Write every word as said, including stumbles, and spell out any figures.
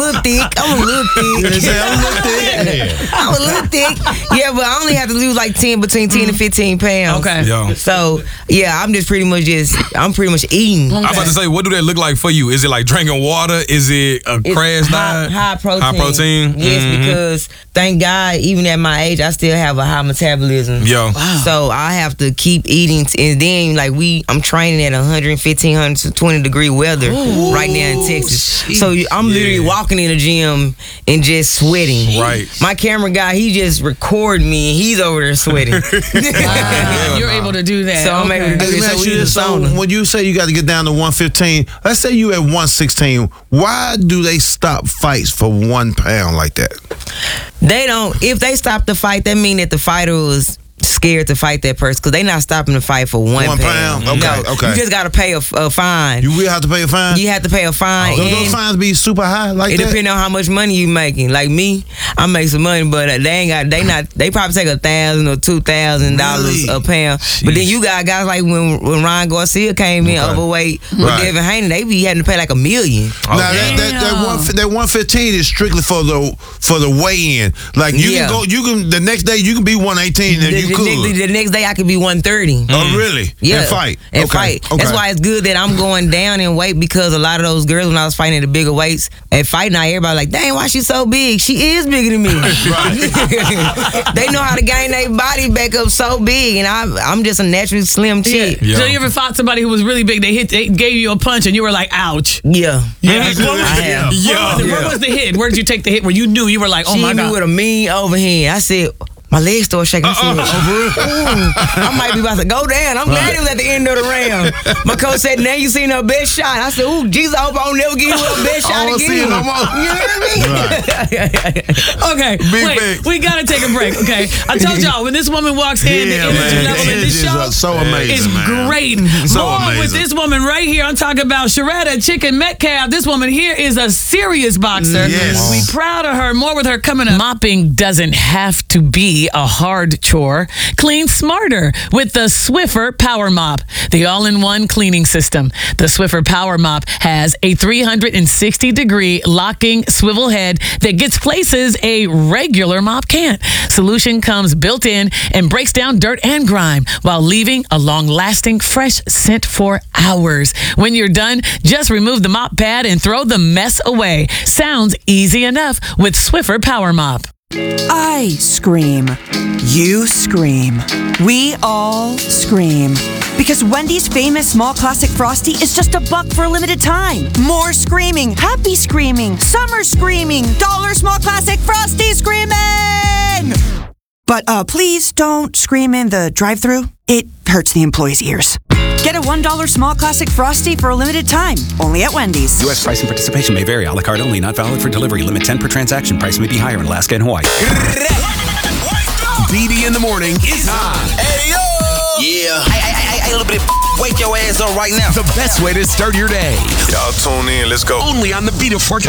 little thick. I'm a little thick. I'm a little thick. I'm a little thick. Yeah, but I only have to lose like ten, between ten and fifteen pounds. Okay. Yeah. So yeah, I'm just pretty much just I'm pretty much eating. I'm about to say, what do that look like for you? Is it like drinking water? Is it a It's crash high, diet? high protein. High protein? Yes, Mhm. because thank God, even at my age, I still have a high metabolism. Yeah. Wow. So I have to keep eating, t- and then like we, I'm training at one fifteen, one twenty degree weather right now in Texas. So you- I'm literally Yeah. walking in the gym and just sweating. Right. My camera guy, he just recorded me, and he's over there sweating. Wow. You're able to do that. So I'm able to do Hey, let me So ask we you in this, the so sauna. when you say you got to get down to one fifteen, let's say you at one sixteen, why do they stop fights for one pound like that? They don't. If they stop the fight, that mean that the fighter was scared to fight that person because they not stopping the fight for one, One pound? Okay, No, okay. You just got to pay a, a fine. You will have to pay a fine? You have to pay a fine. Don't and those fines be super high like it that? depends on how much money you making. Like me, I make some money, but they ain't got. They not. They probably take a thousand or two thousand dollars Really? a pound. But then you got guys like when when Ryan Garcia came in Okay. overweight with Right. Devin Haney, they be having to pay like a million. Now that, that, that, one, that one fifteen is strictly for the for the weigh in. Like you Yeah. can go, you can the next day you can be one eighteen and The, you the, could. next, the next day I could be one thirty. Oh really? Yeah. And fight. And okay. fight. Okay. That's why it's good that I'm going down in weight because a lot of those girls when I was fighting at the bigger weights at fight night, everybody like, dang, why she so big? She is bigger than me. They know how to gain their body back up so big, and I, I'm just a naturally slim chick. Yeah. So you ever fought somebody who was really big? They hit, they gave you a punch, and you were like, "Ouch." Yeah. Yeah. What was, I have. Where, Yeah. was it? Where was the hit? Where did you take the hit? Where you knew you were like, "Oh She my hit me god." with a mean overhand. I said, my legs started shaking. I said, "Ooh, I might be about to go down." I'm glad it was at the end of the round. My coach said, now you seen her best shot. I said, ooh, Jesus, I hope I don't never get you a best I shot don't see again. it no more. You know what I mean? Okay, Big wait, facts. we gotta take a break. Okay, I told y'all when this woman walks in, Yeah, the energy man. level in this Energies show are so amazing, is man. great. So More with amazing. this woman right here. I'm talking about Sharetta Chicken Metcalf. This woman here is a serious boxer. Yes. We proud of her. More with her coming up. Mopping doesn't have to be a hard chore. Clean smarter with the Swiffer Power Mop, the all-in-one cleaning system. The Swiffer Power Mop has a three hundred sixty degree locking swivel head that gets places a regular mop can't. Solution comes built in and breaks down dirt and grime while leaving a long-lasting fresh scent for hours. When you're done, just remove the mop pad and throw the mess away. Sounds easy enough with Swiffer Power Mop. I scream. You scream. We all scream. Because Wendy's famous small classic Frosty is just a buck for a limited time. More screaming, happy screaming, summer screaming, dollar small classic Frosty screaming! But uh, please don't scream in the drive-thru. It hurts the employees' ears. Get a one dollar small classic Frosty for a limited time, only at Wendy's. U S price and participation may vary. A la carte only. Not valid for delivery. Limit ten per transaction. Price may be higher in Alaska and Hawaii. B D in the morning is on. Hey, yo! Yeah. Hey, hey, hey, hey, little bit. Wake your ass up right now. The best way to start your day. Y'all tune in. Let's go. Only on the Beat of